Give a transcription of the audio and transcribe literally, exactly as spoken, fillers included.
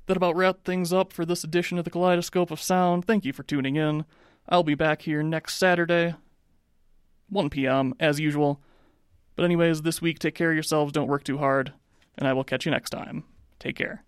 that about wrapped things up for this edition of the Kaleidoscope of Sound. Thank you for tuning in. I'll be back here next Saturday, one p.m., as usual. But anyways, this week, take care of yourselves, don't work too hard, and I will catch you next time. Take care.